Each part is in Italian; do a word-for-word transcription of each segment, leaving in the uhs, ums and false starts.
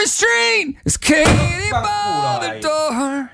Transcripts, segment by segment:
the street is Katie bar the door.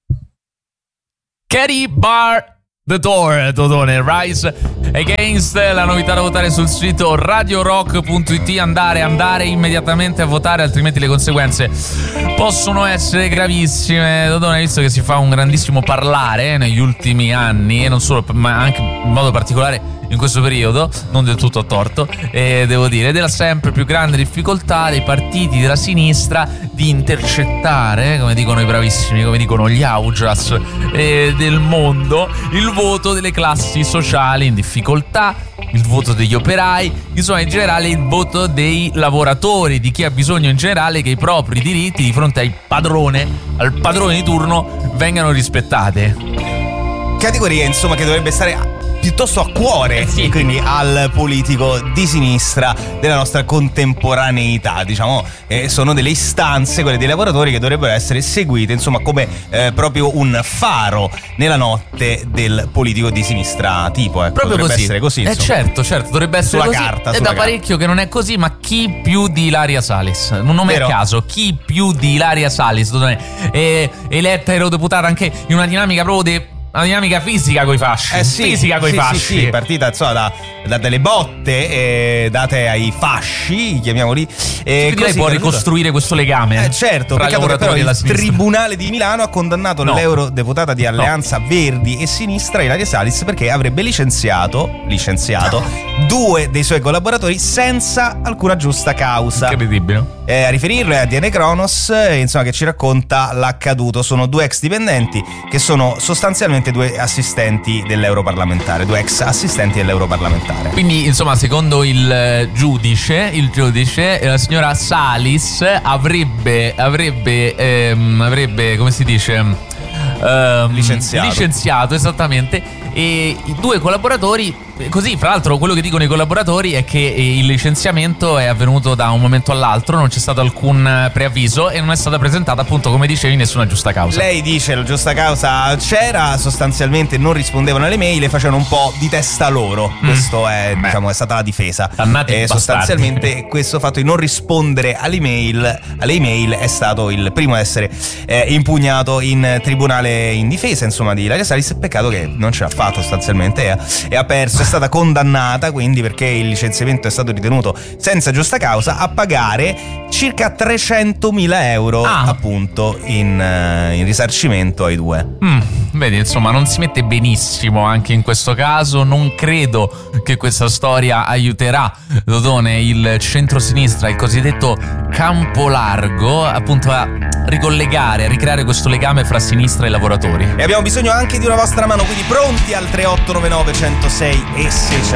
Katie bar the door, Dodone, Rise Against, la novità da votare sul sito radio rock punto it. Andare, andare immediatamente a votare, altrimenti le conseguenze possono essere gravissime. Dodone, visto che si fa un grandissimo parlare negli ultimi anni, e non solo, ma anche in modo particolare in questo periodo, non del tutto a torto, eh, devo dire, della sempre più grande difficoltà dei partiti della sinistra di intercettare, come dicono i bravissimi, come dicono gli Augias eh, del mondo, il voto delle classi sociali in difficoltà, il voto degli operai, insomma in generale il voto dei lavoratori, di chi ha bisogno in generale che i propri diritti di fronte al padrone, al padrone di turno, vengano rispettate. Categoria insomma che dovrebbe stare piuttosto a cuore, eh sì. quindi al politico di sinistra della nostra contemporaneità, diciamo, eh, sono delle istanze, quelle dei lavoratori, che dovrebbero essere seguite insomma come eh, proprio un faro nella notte del politico di sinistra tipo, ecco. Proprio dovrebbe così. essere così, eh insomma. certo, certo, dovrebbe essere Sulla così. carta, È sulla da carta. parecchio che non è così, ma chi più di Ilaria Salis? Un nome Vero. a caso, chi più di Ilaria Salis, Dodone, è eletta eurodeputata anche in una dinamica proprio di una dinamica fisica coi fasci. Eh sì, fisica coi sì, fasci. Sì, sì, partita insomma da, da delle botte eh, date ai fasci, chiamiamoli. Eh, Quindi lei può ricostruire questo legame. Eh certo, tra peccato che però lavoratori e la il sinistra. Tribunale di Milano ha condannato No. l'eurodeputata di Alleanza no. Verdi e Sinistra, Ilaria Salis, perché avrebbe licenziato, licenziato due dei suoi collaboratori senza alcuna giusta causa. Incredibile. Eh, a riferirlo è A D N Kronos, eh, insomma, che ci racconta l'accaduto. Sono due ex dipendenti che sono sostanzialmente due assistenti dell'europarlamentare, due ex assistenti dell'europarlamentare. Quindi, insomma, secondo il giudice, il giudice, la signora Salis avrebbe, avrebbe, ehm, avrebbe, come si dice, ehm, licenziato. licenziato, esattamente. E i due collaboratori, così, fra l'altro, quello che dicono i collaboratori è che il licenziamento è avvenuto da un momento all'altro, non c'è stato alcun preavviso e non è stata presentata, appunto, come dicevi, nessuna giusta causa. Lei dice la giusta causa c'era, sostanzialmente non rispondevano alle mail e facevano un po' di testa loro. Mm. Questo è, Beh. diciamo, è stata la difesa. Dannati e sostanzialmente questo fatto di non rispondere alle mail, alle email è stato il primo ad essere eh, impugnato in tribunale in difesa, insomma, di Ilaria Salis. Peccato che non ce l'ha fatto sostanzialmente e ha, e ha perso. È stata condannata quindi, perché il licenziamento è stato ritenuto senza giusta causa, a pagare circa trecentomila euro ah. appunto in, uh, in risarcimento ai due. Mm, vedi, insomma, non si mette benissimo anche in questo caso. Non credo che questa storia aiuterà, Dodone, il centrosinistra, il cosiddetto campo largo, appunto a ricollegare, a ricreare questo legame fra sinistra e lavoratori. E abbiamo bisogno anche di una vostra mano, quindi pronti al tre otto nove nove, centosei e seicento.